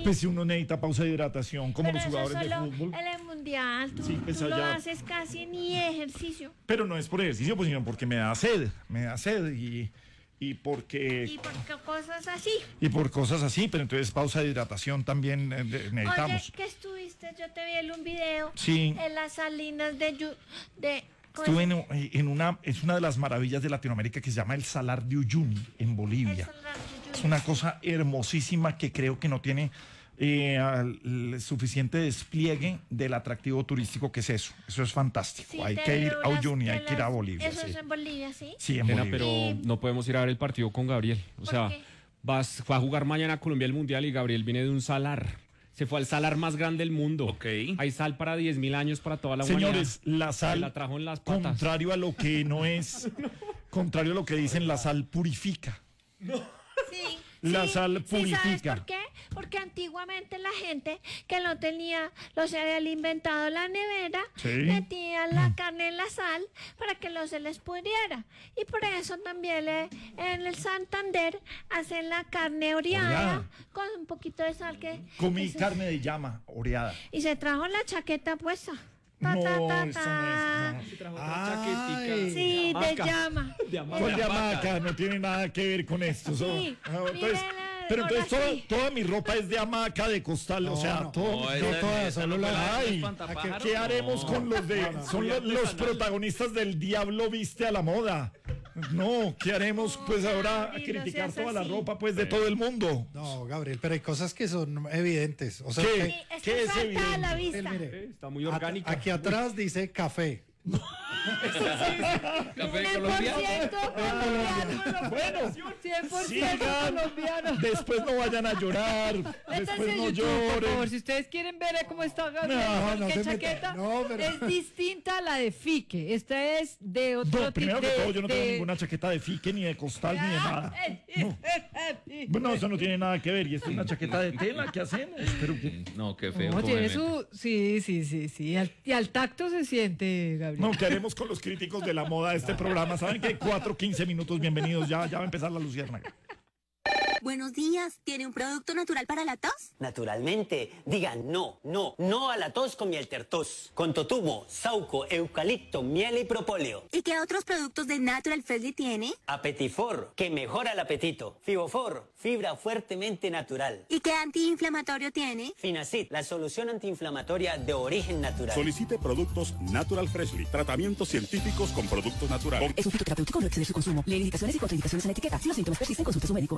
Pues si uno necesita pausa de hidratación, como Pero los jugadores de eso fútbol. solo en el mundial, tú, Sí, pues tú lo allá. haces casi ni ejercicio. Pero no es por ejercicio, pues, sino porque me da sed y porque... Y por cosas así. Y por cosas así, pero entonces pausa de hidratación también necesitamos. Oye, ¿qué estuviste? Yo te vi en un video. Sí. En las salinas de Estuve es una de las maravillas de Latinoamérica que se llama el Salar de Uyuni, en Bolivia. Es una cosa hermosísima que creo que no tiene el suficiente despliegue del atractivo turístico que es eso. Eso es fantástico. Sí, Hay te que ir veo a Uyuni, hay que ir a las- Bolivia. Eso Sí, es en Bolivia, ¿sí? sí, en Nena, Bolivia. pero no podemos ir a ver el partido con Gabriel. O ¿Por sea, qué? va a jugar mañana Colombia el Mundial y Gabriel viene de un salar. Se fue al salar más grande del mundo. Ok. Hay sal para 10.000 años para toda la humanidad. Señores, la sal, La trajo en las patas. contrario a lo que no es, contrario a lo que dicen, la sal purifica. Sí. La sí, sal sí, ¿sabes purifica. por qué? Porque antiguamente la gente que no tenía los cereales inventado la nevera, Sí. metía la carne en la sal para que no se les pudriera. Y por eso también en el Santander hacen la carne oreada Oreada. con un poquito de sal que... Comí que se- carne de llama oreada. Y se trajo la chaqueta puesta. Ta, No, ta, ta, eso ta. no es. Chaquetica. Sí, de llama. ¿Cuál de hamaca? No tiene nada que ver con esto. Sí, mírala, pero ahora entonces sí. toda mi ropa es de hamaca, de costal, o sea, no. todo. No, no, todas, solo la- Ay, espantapájaros. ¿qué haremos con los de son los protagonistas del Diablo viste a la moda? No, ¿qué haremos pues ahora a Gabriel, no criticar seas toda la así. ropa pues de todo el mundo? No, Gabriel, pero hay cosas que son evidentes. O sea, ¿Qué? Sí, esto ¿Qué es salta a evidente? la él, vista. mire, Está muy orgánica. aquí atrás dice café. Café 100% colombiano. Bueno, 100% sigan, colombiano. después no vayan a llorar, después Métanse no en YouTube, por favor, lloren. si ustedes quieren ver cómo está Gabriel, No, no qué se chaqueta, meta. No, pero- es distinta a la de Fique. Esta es de otro No, primero que tipo todo, yo no tengo ninguna chaqueta de fique, ni de costal, ni de nada. Bueno, eso no tiene nada que ver. Y esto es una chaqueta de tela, ¿qué hacemos? Pero que... No, qué feo. No, tiene obviamente. su... Sí. Y al tacto se siente, Gabriel. No, ¿qué haremos con los críticos de la moda de este programa? ¿Saben qué? 4:15 minutos, bienvenidos. Ya va a empezar la luciérnaga. Buenos días, ¿tiene un producto natural para la tos? Naturalmente, digan no a la tos con miel tertos, con totumo, sauco, eucalipto, miel y propóleo. ¿Y qué otros productos de Natural Freshly tiene? Apetifor, que mejora el apetito. Fibofor, fibra fuertemente natural. ¿Y qué antiinflamatorio tiene? Finacid, la solución antiinflamatoria de origen natural. Solicite productos Natural Freshly, tratamientos científicos con productos naturales. Es un fitoterapéutico, no exceder su consumo. Lee indicaciones y contraindicaciones en la etiqueta. Si los síntomas persisten, consulte a su médico.